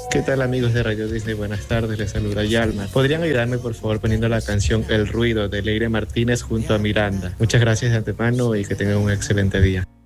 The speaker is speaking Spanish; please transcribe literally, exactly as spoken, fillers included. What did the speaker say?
¿Qué tal amigos de Radio Disney? Buenas tardes, les saluda Yalma. ¿Podrían ayudarme por favor poniendo la canción El Ruido de Leire Martínez junto a Miranda? Muchas gracias de antemano y que tengan un excelente día.